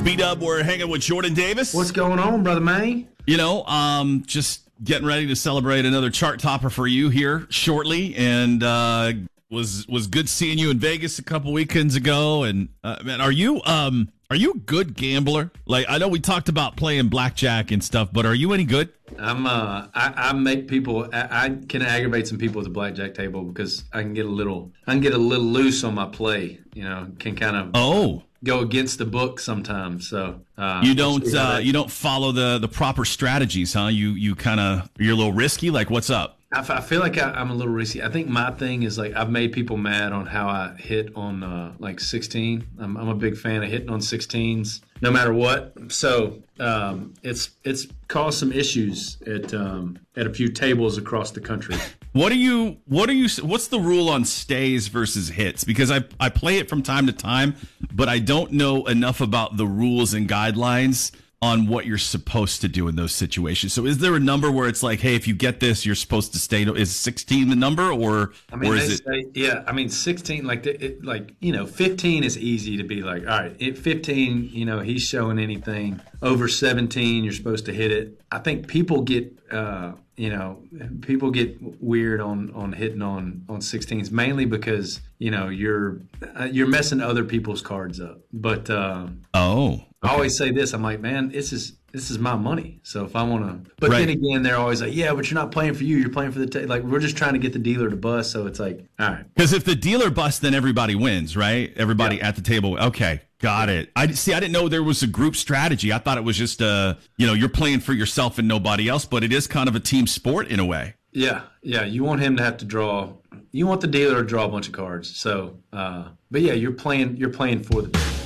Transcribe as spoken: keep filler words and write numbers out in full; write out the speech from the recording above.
B-Dub, we're hanging with Jordan Davis. What's going on, brother May? You know, um, just getting ready to celebrate another chart topper for you here shortly, and uh, was was good seeing you in Vegas a couple weekends ago. And uh, man, are you um are you a good gambler? Like, I know we talked about playing blackjack and stuff, but are you any good? I'm uh, I, I make people. I, I can aggravate some people at the blackjack table because I can get a little. I can get a little loose on my play. You know, can kind of oh go against the book sometimes. So uh, you don't uh, you don't follow the the proper strategies, huh? You you kind of you're a little risky. Like, what's up? I, f- I feel like I, I'm a little risky. I think my thing is like I've made people mad on how I hit on uh, like sixteen. I'm, I'm a big fan of hitting on sixteens, no matter what. So um, it's it's caused some issues at um, at a few tables across the country. What are you? What are you? What's the rule on stays versus hits? Because I I play it from time to time, but I don't know enough about the rules and guidelines on what you're supposed to do in those situations. So is there a number where it's like, hey, if you get this, you're supposed to stay? Is sixteen the number, or I mean, or is it? Say, yeah, I mean, sixteen, like, the, it, like you know, fifteen is easy to be like, all right, at fifteen, you know, he's showing anything. Over seventeen, you're supposed to hit it. I think people get, uh, you know, people get weird on, on hitting on, on sixteens, mainly because, you know, you're uh, you're messing other people's cards up. But uh, oh, okay. I always say this. I'm like, man, this is this is my money. So if I want to, but Right. then again, they're always like, yeah, but you're not playing for you. You're playing for the ta-. Like, we're just trying to get the dealer to bust. So it's like, all right, Because if the dealer busts, then everybody wins, right? Everybody Yeah. at the table. Okay, got it. I see. I didn't know there was a group strategy. I thought it was just uh, you know, you're playing for yourself and nobody else. But it is kind of a team sport in a way. yeah, yeah. You want him to have to draw. You want the dealer to draw a bunch of cards. So, uh, but yeah, you're playing. You're playing for the dealer.